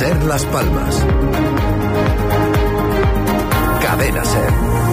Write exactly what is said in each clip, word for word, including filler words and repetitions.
Ser Las Palmas. Cadena Ser.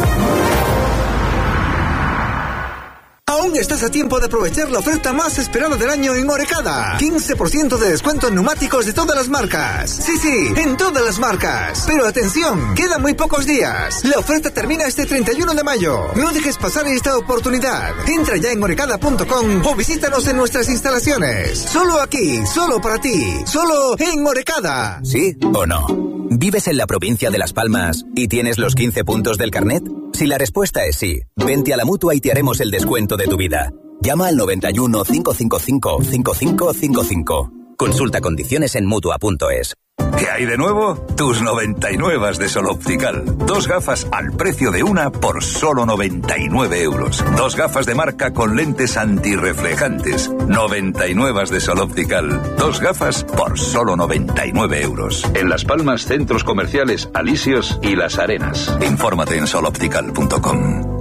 Aún estás a tiempo de aprovechar la oferta más esperada del año en Orecada. quince por ciento de descuento en neumáticos de todas las marcas. Sí, sí, en todas las marcas. Pero atención, quedan muy pocos días. La oferta termina este treinta y uno de mayo. No dejes pasar esta oportunidad. Entra ya en orecada punto com o visítanos en nuestras instalaciones. Solo aquí, solo para ti, solo en Orecada. ¿Sí o no? ¿Vives en la provincia de Las Palmas y tienes los quince puntos del carnet? Si la respuesta es sí, vente a la Mutua y te haremos el descuento de tu vida. Llama al noventa y uno, cincuenta y cinco, cincuenta y cinco cincuenta y cinco. Consulta condiciones en mutua punto es. ¿Qué hay de nuevo? Tus noventa y nueve de Sol Optical. Dos gafas al precio de una por solo noventa y nueve euros. Dos gafas de marca con lentes antirreflejantes. noventa y nueve de Sol Optical. Dos gafas por solo noventa y nueve euros. En Las Palmas, centros comerciales Alisios y Las Arenas. Infórmate en sol optical punto com.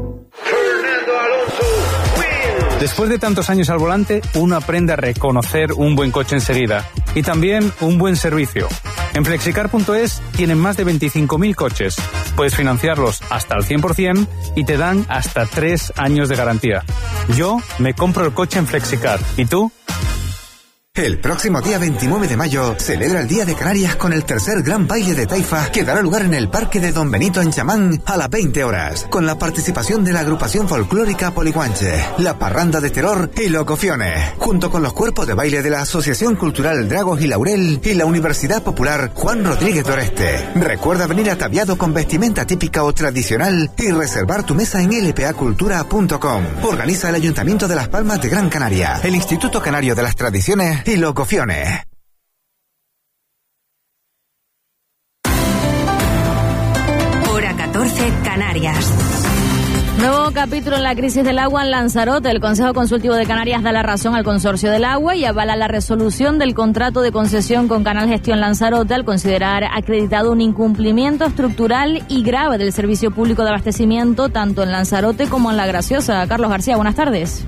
Después de tantos años al volante, uno aprende a reconocer un buen coche enseguida y también un buen servicio. En flexicar punto es tienen más de veinticinco mil coches. Puedes financiarlos hasta el cien por ciento y te dan hasta tres años de garantía. Yo me compro el coche en Flexicar. ¿Y tú? El próximo día veintinueve de mayo celebra el Día de Canarias con el tercer gran baile de Taifa que dará lugar en el Parque de Don Benito en Chamán a las veinte horas, con la participación de la agrupación folclórica Poliguanche, la Parranda de Terror y Locociones, junto con los cuerpos de baile de la Asociación Cultural Dragos y Laurel y la Universidad Popular Juan Rodríguez Doreste. Recuerda venir ataviado con vestimenta típica o tradicional y reservar tu mesa en l p a cultura punto com. Organiza el Ayuntamiento de Las Palmas de Gran Canaria, el Instituto Canario de las Tradiciones y Locociones. Hora catorce, Canarias. Nuevo capítulo en la crisis del agua en Lanzarote. El Consejo Consultivo de Canarias da la razón al Consorcio del Agua y avala la resolución del contrato de concesión con Canal Gestión Lanzarote al considerar acreditado un incumplimiento estructural y grave del servicio público de abastecimiento tanto en Lanzarote como en La Graciosa. Carlos García, buenas tardes.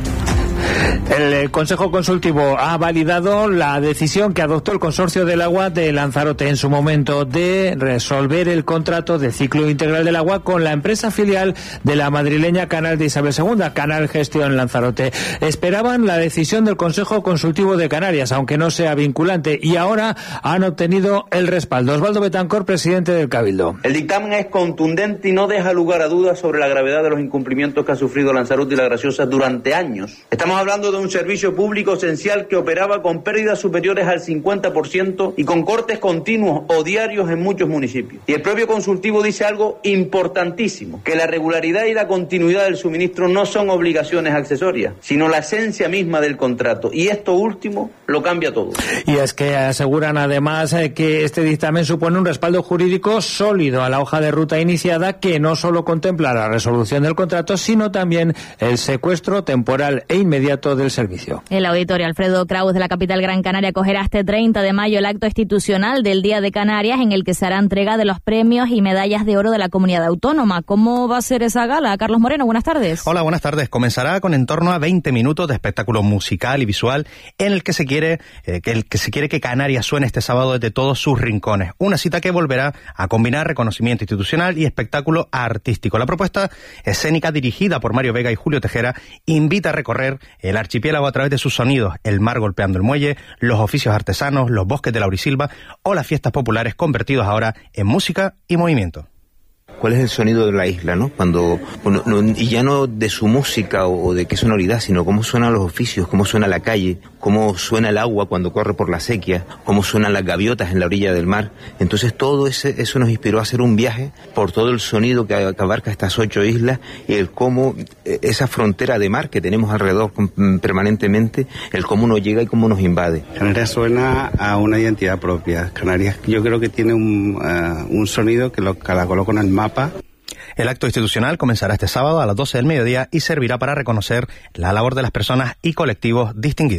El Consejo Consultivo ha validado la decisión que adoptó el Consorcio del Agua de Lanzarote en su momento de resolver el contrato de ciclo integral del agua con la empresa filial de la madrileña Canal de Isabel segunda, Canal Gestión Lanzarote. Esperaban la decisión del Consejo Consultivo de Canarias, aunque no sea vinculante, y ahora han obtenido el respaldo. Osvaldo Betancor, presidente del Cabildo. El dictamen es contundente y no deja lugar a dudas sobre la gravedad de los incumplimientos que ha sufrido Lanzarote y La Graciosa durante años. Estamos hablando de un servicio público esencial que operaba con pérdidas superiores al cincuenta por ciento y con cortes continuos o diarios en muchos municipios. Y el propio consultivo dice algo importantísimo, que la regularidad y la continuidad del suministro no son obligaciones accesorias, sino la esencia misma del contrato. Y esto último lo cambia todo. Y es que aseguran además eh, que este dictamen supone un respaldo jurídico sólido a la hoja de ruta iniciada, que no solo contempla la resolución del contrato, sino también el secuestro temporal e inmediato del servicio. El auditorio Alfredo Kraus de la capital Gran Canaria acogerá este treinta de mayo el acto institucional del Día de Canarias, en el que se hará entrega de los premios y medallas de oro de la comunidad autónoma. ¿Cómo va a ser esa gala? Carlos Moreno, buenas tardes. Hola, buenas tardes. Comenzará con en torno a veinte minutos de espectáculo musical y visual en el que se quiere eh, que el que se quiere que Canarias suene este sábado desde todos sus rincones. Una cita que volverá a combinar reconocimiento institucional y espectáculo artístico. La propuesta escénica, dirigida por Mario Vega y Julio Tejera, invita a recorrer el archipiélago a través de sus sonidos: el mar golpeando el muelle, los oficios artesanos, los bosques de Laurisilva o las fiestas populares convertidos ahora en música y movimiento. ¿Cuál es el sonido de la isla, no? Cuando, no, no, y ya no de su música o, o de qué sonoridad, sino cómo suenan los oficios, cómo suena la calle, cómo suena el agua cuando corre por la sequía, cómo suenan las gaviotas en la orilla del mar. Entonces todo ese, eso nos inspiró a hacer un viaje por todo el sonido que, que abarca estas ocho islas y el cómo esa frontera de mar que tenemos alrededor permanentemente, el cómo nos llega y cómo nos invade. Canarias suena a una identidad propia. Canarias yo creo que tiene un, uh, un sonido que, lo, que la coloca en el mapa. El acto institucional comenzará este sábado a las doce del mediodía y servirá para reconocer la labor de las personas y colectivos distinguidos.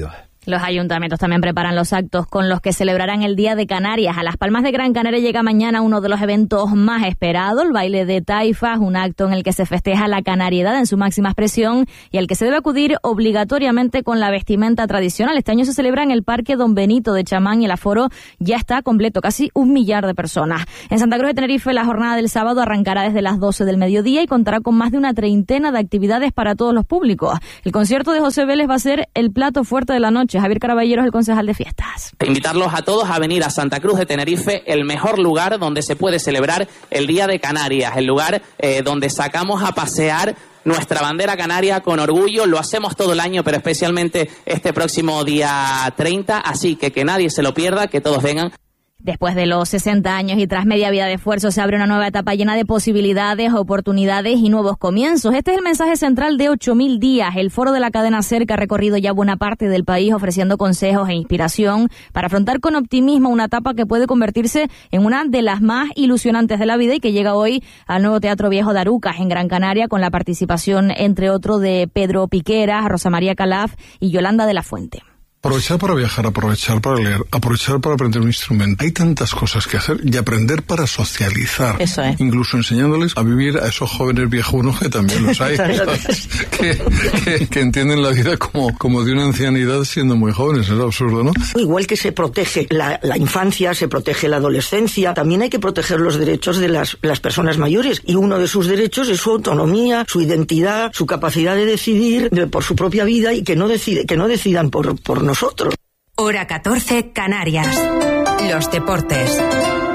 Los ayuntamientos también preparan los actos con los que celebrarán el Día de Canarias. A Las Palmas de Gran Canaria llega mañana uno de los eventos más esperados, el baile de taifas, un acto en el que se festeja la canariedad en su máxima expresión y al que se debe acudir obligatoriamente con la vestimenta tradicional. Este año se celebra en el Parque Don Benito de Chamán y el aforo ya está completo, casi un millar de personas. En Santa Cruz de Tenerife la jornada del sábado arrancará desde las doce del mediodía y contará con más de una treintena de actividades para todos los públicos. El concierto de José Vélez va a ser el plato fuerte de la noche. Javier Caraballeros, el concejal de fiestas. Invitarlos a todos a venir a Santa Cruz de Tenerife, el mejor lugar donde se puede celebrar el Día de Canarias, el lugar eh, donde sacamos a pasear nuestra bandera canaria con orgullo. Lo hacemos todo el año, pero especialmente este próximo día treinta, así que que nadie se lo pierda, que todos vengan. Después de los sesenta años y tras media vida de esfuerzo, se abre una nueva etapa llena de posibilidades, oportunidades y nuevos comienzos. Este es el mensaje central de ocho mil días. El foro de la cadena SER, que ha recorrido ya buena parte del país ofreciendo consejos e inspiración para afrontar con optimismo una etapa que puede convertirse en una de las más ilusionantes de la vida y que llega hoy al nuevo Teatro Viejo de Arucas, en Gran Canaria, con la participación, entre otros, de Pedro Piqueras, Rosa María Calaf y Yolanda de la Fuente. Aprovechar para viajar, aprovechar para leer, aprovechar para aprender un instrumento. Hay tantas cosas que hacer y aprender para socializar. Eso es. Incluso enseñándoles a vivir a esos jóvenes viejunos que también los hay. que, que, que entienden la vida como, como de una ancianidad siendo muy jóvenes. Es absurdo, ¿no? Igual que se protege la, la infancia, se protege la adolescencia, también hay que proteger los derechos de las, las personas mayores. Y uno de sus derechos es su autonomía, su identidad, su capacidad de decidir de, por su propia vida y que no, decide, que no decidan por, por nosotros. Nosotros. Hora catorce, Canarias. Los deportes.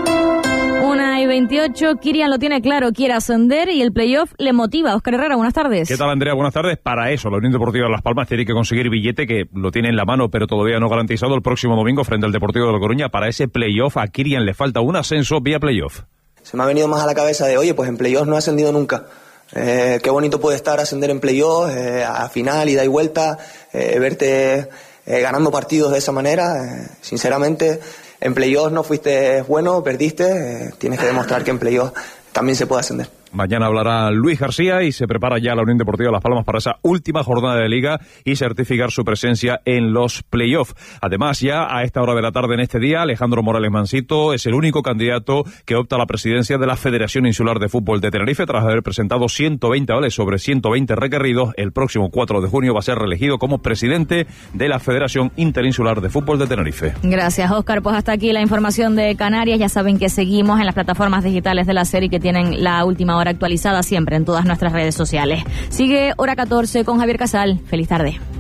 Una y veintiocho, Kirian lo tiene claro, quiere ascender y el playoff le motiva. Óscar Herrera, buenas tardes. ¿Qué tal, Andrea? Buenas tardes. Para eso, la Unión Deportiva de Las Palmas tiene que conseguir billete, que lo tiene en la mano, pero todavía no garantizado, el próximo domingo frente al Deportivo de La Coruña. Para ese playoff a Kirian le falta un ascenso vía playoff. Se me ha venido más a la cabeza de, oye, pues en playoff no ha ascendido nunca. Eh, qué bonito puede estar ascender en playoff, eh, a final, ida y vuelta, eh, verte... Eh, ganando partidos de esa manera. Eh, sinceramente, en playoffs no fuiste bueno, perdiste, eh, tienes que demostrar que en playoffs también se puede ascender. Mañana hablará Luis García y se prepara ya la Unión Deportiva de Las Palmas para esa última jornada de Liga y certificar su presencia en los playoffs. Además, ya a esta hora de la tarde en este día, Alejandro Morales Mansito es el único candidato que opta a la presidencia de la Federación Insular de Fútbol de Tenerife tras haber presentado ciento veinte avales sobre ciento veinte requeridos. El próximo cuatro de junio va a ser reelegido como presidente de la Federación Interinsular de Fútbol de Tenerife. Gracias, Óscar. Pues hasta aquí la información de Canarias. Ya saben que seguimos en las plataformas digitales de la serie que tienen la última hora actualizada siempre en todas nuestras redes sociales. Sigue Hora catorce con Javier Casal. Feliz tarde.